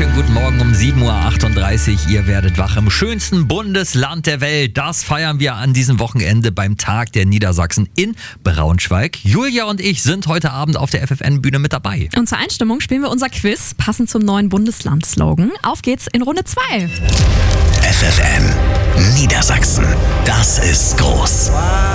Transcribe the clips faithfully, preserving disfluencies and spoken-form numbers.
Schönen guten Morgen um sieben Uhr achtunddreißig. Ihr werdet wach im schönsten Bundesland der Welt. Das feiern wir an diesem Wochenende beim Tag der Niedersachsen in Braunschweig. Julia und ich sind heute Abend auf der F F N-Bühne mit dabei. Und zur Einstimmung spielen wir unser Quiz, passend zum neuen Bundesland-Slogan. Auf geht's in Runde zwei. F F N Niedersachsen, das ist groß.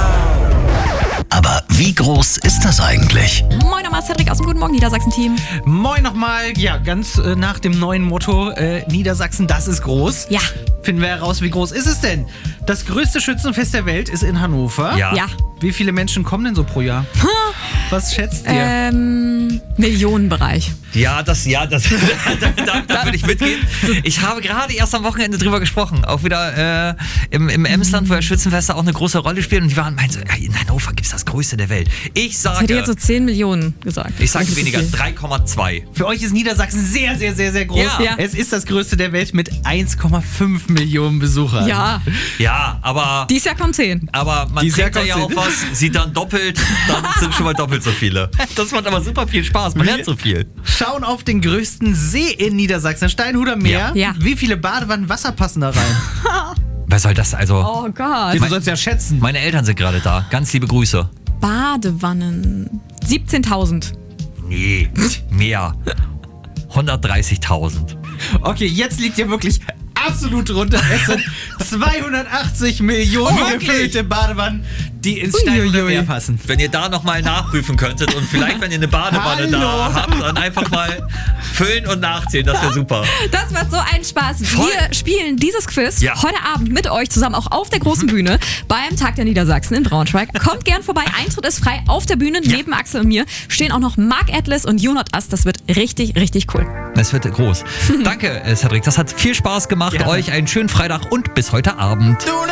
Aber wie groß ist das eigentlich? Moin nochmal, Cedric aus dem Guten Morgen Niedersachsen-Team. Moin nochmal, ja, ganz äh, nach dem neuen Motto, äh, Niedersachsen, das ist groß. Ja. Finden wir heraus, wie groß ist es denn? Das größte Schützenfest der Welt ist in Hannover. Ja. Ja. Wie viele Menschen kommen denn so pro Jahr? Was schätzt ihr? Ähm, Millionenbereich. Ja, das, ja, das, da, da, da würde ich mitgehen. Ich habe gerade erst am Wochenende drüber gesprochen. Auch wieder äh, im, im Emsland, wo ja Schützenfeste auch eine große Rolle spielen. Und die waren, meinen so, ja, in Hannover gibt es das größte der Welt. Ich Ich sage, hätte jetzt so zehn Millionen gesagt. ich sage Das ist weniger, viel. drei Komma zwei. Für euch ist Niedersachsen sehr, sehr, sehr, sehr groß. Ja. Ja. Es ist das größte der Welt mit eins Komma fünf Millionen Besuchern. Ja, Ja, aber... dieses Jahr kommen zehn. Aber man Dieses Jahr trinkt da ja auch kommt's was, sieht dann doppelt, dann sind schon mal doppelt so viele. Das macht aber super viel Spaß, man lernt so viel. Schauen auf den größten See in Niedersachsen, Steinhuder Meer. Ja. Ja. Wie viele Badewannen Wasser passen da rein? Wer soll das also? Oh Gott. Du sollst ja schätzen. Meine Eltern sind gerade da. Ganz liebe Grüße. Badewannen. siebzehntausend. Nee, mehr. hundertdreißigtausend. Okay, jetzt liegt ihr wirklich absolut drunter. Es sind zweihundertachtzig Millionen Oh, wirklich? gefüllte Badewannen, die ins Uiuiui. Steinhuder Meer passen. Wenn ihr da nochmal nachprüfen könntet und vielleicht, wenn ihr eine Badewanne da Hallo. habt, dann einfach mal füllen und nachzählen. Das wäre super. Das wird so ein Spaß. Voll. Wir spielen dieses Quiz Ja. heute Abend mit euch zusammen auch auf der großen Bühne beim Tag der Niedersachsen in Braunschweig. Kommt gern vorbei. Eintritt ist frei auf der Bühne. Ja. Neben Axel und mir stehen auch noch Mark Atlas und You Not Us. Das wird richtig, richtig cool. Es wird groß. Danke, Cedric. Das hat viel Spaß gemacht. Gerne. Euch einen schönen Freitag und bis heute Abend.